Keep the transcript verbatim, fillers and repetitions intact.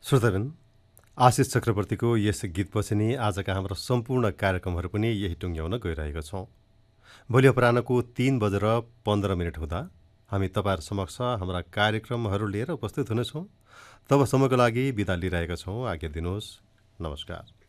श्रोताबिन आशिष चक्रवर्तीको यस गीतपछि नै आजका हाम्रा सम्पूर्ण कार्यक्रमहरू पनि यही टुङ्ग्याउन गइरहेका छौँ। भोलि अपराह्नको तीन बजेर पन्ध्र मिनट हुँदा हामी तपाईँहरू समक्ष हाम्रा कार्यक्रमहरू लिएर उपस्थित हुनेछौँ। तबसम्मको लागि बिदा लिइरहेका छौँ। आज्ञा दिनुहोस्। नमस्कार।